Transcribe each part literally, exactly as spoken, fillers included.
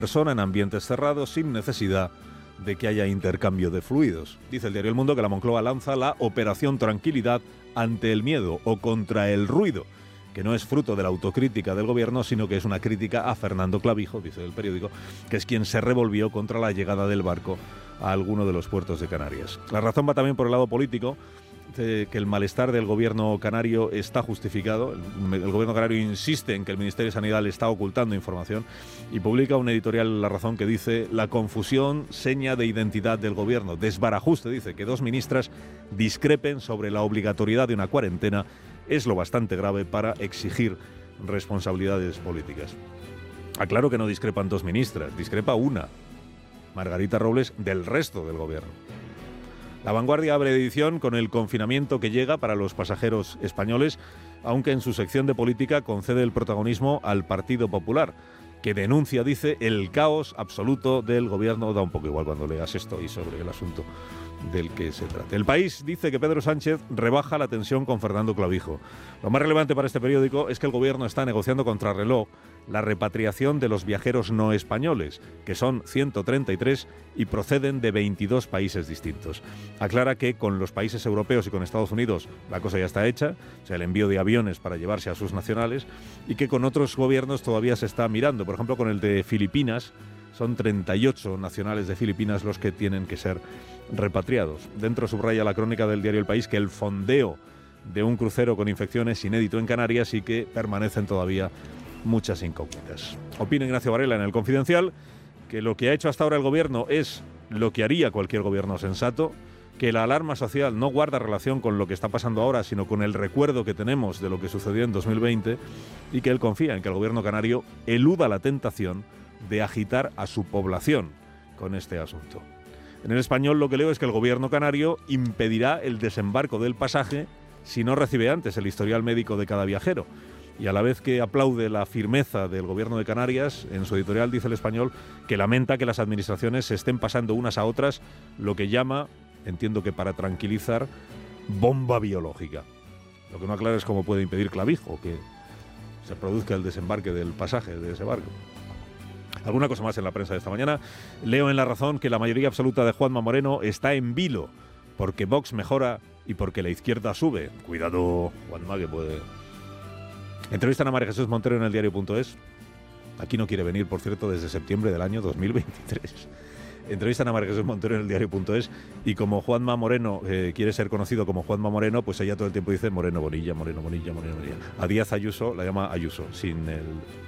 persona en ambientes cerrados sin necesidad de que haya intercambio de fluidos. Dice el diario El Mundo que la Moncloa lanza la Operación Tranquilidad ante el miedo o contra el ruido, que no es fruto de la autocrítica del gobierno, sino que es una crítica a Fernando Clavijo, dice el periódico, que es quien se revolvió contra la llegada del barco a alguno de los puertos de Canarias. La razón va también por el lado político, que el malestar del gobierno canario está justificado. El, el gobierno canario insiste en que el Ministerio de Sanidad le está ocultando información y publica un editorial La Razón que dice: la confusión, seña de identidad del gobierno. Desbarajuste, dice, que dos ministras discrepen sobre la obligatoriedad de una cuarentena es lo bastante grave para exigir responsabilidades políticas. Aclaro que no discrepan dos ministras, discrepa una, Margarita Robles, del resto del gobierno. La Vanguardia abre edición con el confinamiento que llega para los pasajeros españoles, aunque en su sección de política concede el protagonismo al Partido Popular, que denuncia, dice, el caos absoluto del gobierno. Da un poco igual cuando leas esto y sobre el asunto del que se trate. El País dice que Pedro Sánchez rebaja la tensión con Fernando Clavijo. Lo más relevante para este periódico es que el gobierno está negociando contrarreloj la repatriación de los viajeros no españoles, que son ciento treinta y tres y proceden de veintidós países distintos. Aclara que con los países europeos y con Estados Unidos la cosa ya está hecha, o sea, el envío de aviones para llevarse a sus nacionales, y que con otros gobiernos todavía se está mirando. Por ejemplo, con el de Filipinas, son treinta y ocho nacionales de Filipinas los que tienen que ser repatriados. Dentro subraya la crónica del diario El País que el fondeo de un crucero con infecciones inédito en Canarias y que permanecen todavía muchas incógnitas. Opina Ignacio Varela en El Confidencial que lo que ha hecho hasta ahora el gobierno es lo que haría cualquier gobierno sensato, que la alarma social no guarda relación con lo que está pasando ahora, sino con el recuerdo que tenemos de lo que sucedió en dos mil veinte, y que él confía en que el gobierno canario eluda la tentación de agitar a su población con este asunto. En El Español lo que leo es que el gobierno canario impedirá el desembarco del pasaje si no recibe antes el historial médico de cada viajero. Y a la vez que aplaude la firmeza del gobierno de Canarias, en su editorial dice El Español que lamenta que las administraciones se estén pasando unas a otras lo que llama, entiendo que para tranquilizar, bomba biológica. Lo que no aclara es cómo puede impedir Clavijo que se produzca el desembarque del pasaje de ese barco. Alguna cosa más en la prensa de esta mañana. Leo en La Razón que la mayoría absoluta de Juanma Moreno está en vilo porque Vox mejora y porque la izquierda sube. Cuidado, Juanma, que puede... Entrevistan a María Jesús Montero en el diario punto es. Aquí no quiere venir, por cierto, desde septiembre del año dos mil veintitrés. Entrevistan a María Jesús Montero en el diario punto es y como Juanma Moreno eh, quiere ser conocido como Juanma Moreno, pues ella todo el tiempo dice Moreno Bonilla, Moreno Bonilla, Moreno Bonilla. A Díaz Ayuso la llama Ayuso, sin el...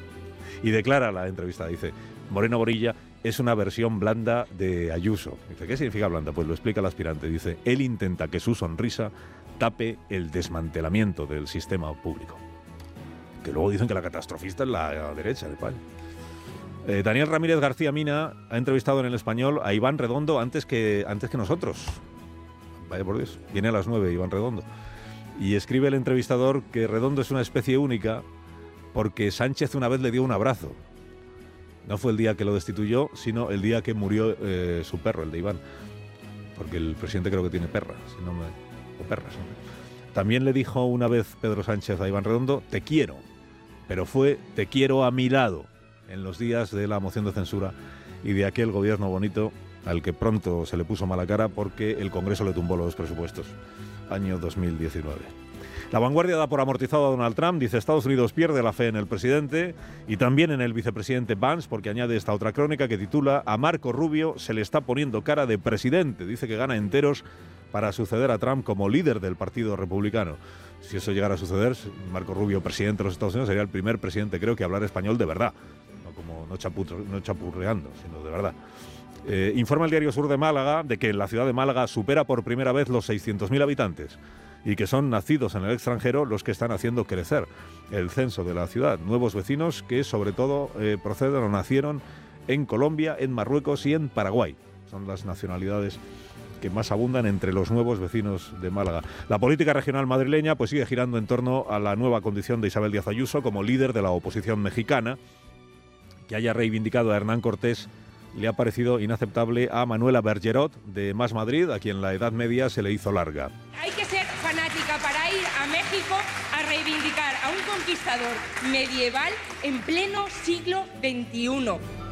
Y declara la entrevista, dice, Moreno Bonilla es una versión blanda de Ayuso. Dice, ¿qué significa blanda? Pues lo explica el aspirante. Dice, él intenta que su sonrisa tape el desmantelamiento del sistema público. Que luego dicen que la catastrofista es la derecha del país. Eh, Daniel Ramírez García Mina ha entrevistado en El Español a Iván Redondo antes que, antes que nosotros. Vaya por Dios, viene a las nueve Iván Redondo. Y escribe el entrevistador que Redondo es una especie única porque Sánchez una vez le dio un abrazo. No fue el día que lo destituyó, sino el día que murió eh, su perro, el de Iván. Porque el presidente creo que tiene perras, si no me... o perras. ¿no? También le dijo una vez Pedro Sánchez a Iván Redondo, te quiero. Pero fue te quiero a mi lado en los días de la moción de censura y de aquel gobierno bonito al que pronto se le puso mala cara porque el Congreso le tumbó los presupuestos. Año dos mil diecinueve. La Vanguardia da por amortizado a Donald Trump, dice Estados Unidos pierde la fe en el presidente y también en el vicepresidente Vance, porque añade esta otra crónica que titula a Marco Rubio se le está poniendo cara de presidente. Dice que gana enteros para suceder a Trump como líder del Partido Republicano. Si eso llegara a suceder, Marco Rubio, presidente de los Estados Unidos, sería el primer presidente, creo, que hablar español de verdad. No como no, chapur, no chapurreando, sino de verdad. Eh, informa el diario Sur de Málaga de que en la ciudad de Málaga supera por primera vez los seiscientos mil habitantes y que son nacidos en el extranjero los que están haciendo crecer el censo de la ciudad. Nuevos vecinos que sobre todo eh, proceden o nacieron en Colombia, en Marruecos y en Paraguay. Son las nacionalidades que más abundan entre los nuevos vecinos de Málaga. La política regional madrileña pues sigue girando en torno a la nueva condición de Isabel Díaz Ayuso como líder de la oposición mexicana. Que haya reivindicado a Hernán Cortés le ha parecido inaceptable a Manuela Bergerot de Más Madrid, a quien la Edad Media se le hizo larga. Hay que ser fanática para ir a México a reivindicar a un conquistador medieval en pleno siglo veintiuno.